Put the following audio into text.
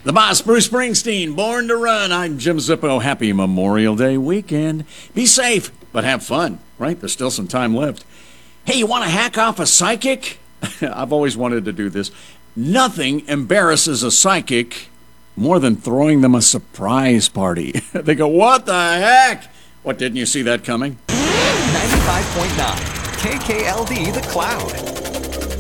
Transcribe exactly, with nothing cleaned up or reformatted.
The boss, Bruce Springsteen, Born to Run. I'm Jim Zippo. Happy Memorial Day weekend. Be safe, but have fun, right? There's still some time left. Hey, you want to hack off a psychic? I've always wanted to do this. Nothing embarrasses a psychic more than throwing them a surprise party. They go, what the heck? What, didn't you see that coming? ninety-five point nine K K L D The Cloud.